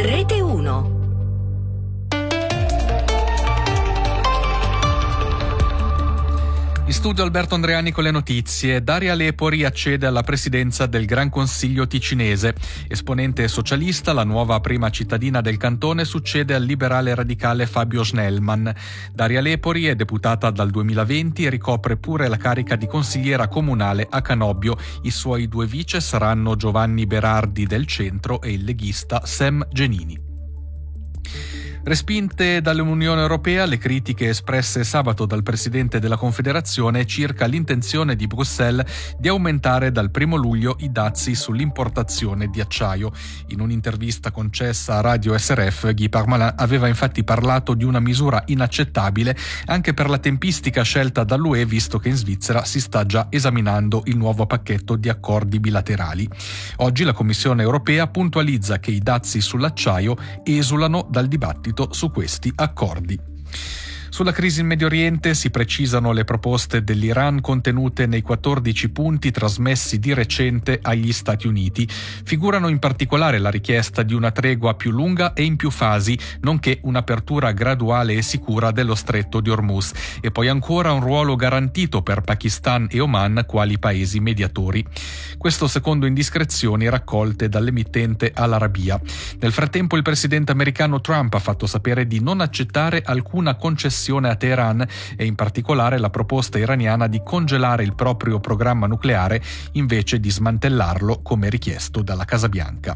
Rete 1. In studio Alberto Andreani con le notizie. Daria Lepori accede alla presidenza del Gran Consiglio ticinese. Esponente socialista, la nuova prima cittadina del cantone succede al liberale radicale Fabio Schnellmann. Daria Lepori è deputata dal 2020 e ricopre pure la carica di consigliera comunale a Canobbio. I suoi due vice saranno Giovanni Berardi del Centro e il leghista Sam Genini. Respinte dall'Unione Europea le critiche espresse sabato dal Presidente della Confederazione circa l'intenzione di Bruxelles di aumentare dal 1 luglio i dazi sull'importazione di acciaio. In un'intervista concessa a Radio SRF, Guy Parmelin aveva infatti parlato di una misura inaccettabile anche per la tempistica scelta dall'UE, visto che in Svizzera si sta già esaminando il nuovo pacchetto di accordi bilaterali. Oggi la Commissione Europea puntualizza che i dazi sull'acciaio esulano dal dibattito su questi accordi. Sulla crisi in Medio Oriente si precisano le proposte dell'Iran contenute nei 14 punti trasmessi di recente agli Stati Uniti. Figurano in particolare la richiesta di una tregua più lunga e in più fasi, nonché un'apertura graduale e sicura dello stretto di Hormuz, e poi ancora un ruolo garantito per Pakistan e Oman quali paesi mediatori. Questo secondo indiscrezioni raccolte dall'emittente Al Arabiya. Nel frattempo il presidente americano Trump ha fatto sapere di non accettare alcuna concessione a Teheran e in particolare la proposta iraniana di congelare il proprio programma nucleare invece di smantellarlo come richiesto dalla Casa Bianca.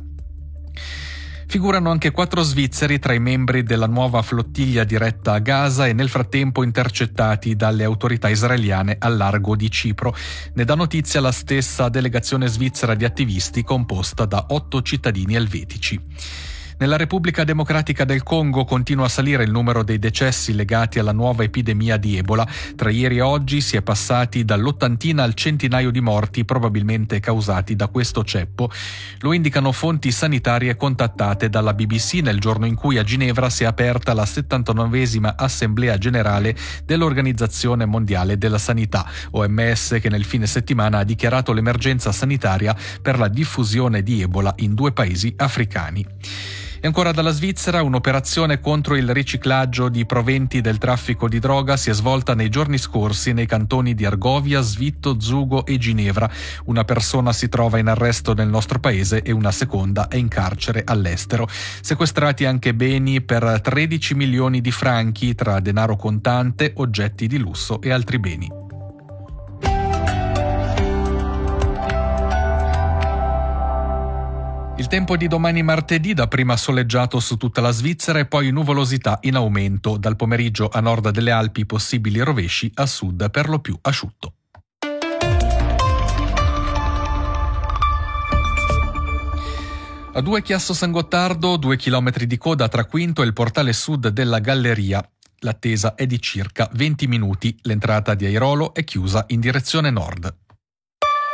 Figurano anche 4 svizzeri tra i membri della nuova flottiglia diretta a Gaza e nel frattempo intercettati dalle autorità israeliane al largo di Cipro. Ne dà notizia la stessa delegazione svizzera di attivisti composta da 8 cittadini elvetici. Nella Repubblica Democratica del Congo continua a salire il numero dei decessi legati alla nuova epidemia di Ebola. Tra ieri e oggi si è passati dall'80 al centinaio di morti probabilmente causati da questo ceppo. Lo indicano fonti sanitarie contattate dalla BBC nel giorno in cui a Ginevra si è aperta la 79esima Assemblea Generale dell'Organizzazione Mondiale della Sanità, OMS, che nel fine settimana ha dichiarato l'emergenza sanitaria per la diffusione di Ebola in 2 paesi africani. E ancora dalla Svizzera, un'operazione contro il riciclaggio di proventi del traffico di droga si è svolta nei giorni scorsi nei cantoni di Argovia, Svitto, Zugo e Ginevra. Una persona si trova in arresto nel nostro paese e una seconda è in carcere all'estero. Sequestrati anche beni per 13 milioni di franchi tra denaro contante, oggetti di lusso e altri beni. Il tempo di domani martedì, dapprima soleggiato su tutta la Svizzera e poi nuvolosità in aumento. Dal pomeriggio a nord delle Alpi possibili rovesci, a sud per lo più asciutto. A 2 Chiasso San Gottardo, 2 chilometri di coda tra Quinto e il portale sud della galleria. L'attesa è di circa 20 minuti. L'entrata di Airolo è chiusa in direzione nord.